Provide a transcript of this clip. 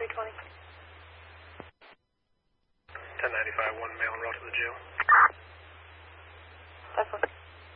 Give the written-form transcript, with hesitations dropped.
320. 1095, one male en route to the jail.